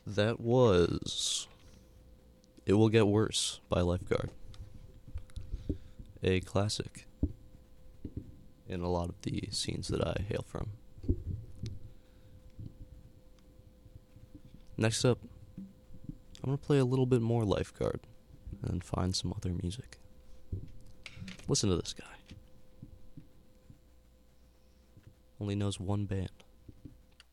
That was It Will Get Worse by Lifeguard. A classic in a lot of the scenes that I hail from. Next up, I'm going to play a little bit more Lifeguard and find some other music. Listen to this guy. Only knows one band.